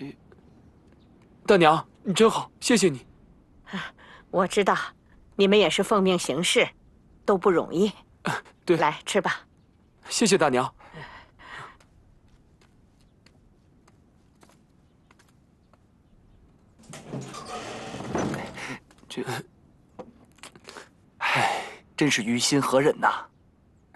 大娘，你真好，谢谢你。 我知道，你们也是奉命行事，都不容易。 对， 来吃吧。 谢谢大娘。 真是于心何忍呐！